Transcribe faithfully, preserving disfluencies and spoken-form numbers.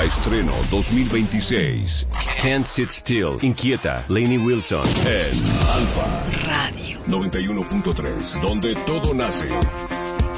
Estreno dos mil veintiséis. Can't Sit Still, Inquieta, Lainey Wilson. En Alfa Radio noventa y uno punto tres, donde todo nace.